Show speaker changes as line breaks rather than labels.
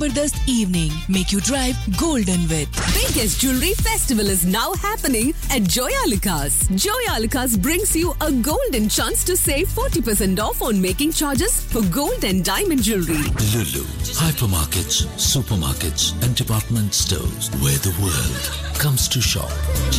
Zabardast evening. Make you drive golden with.
Biggest jewelry festival is now happening at Joyalukas. Joyalukas brings you a golden chance to save 40% off on making charges for gold and diamond jewelry.
Lulu, hypermarkets, supermarkets, and department stores where the world comes to shop.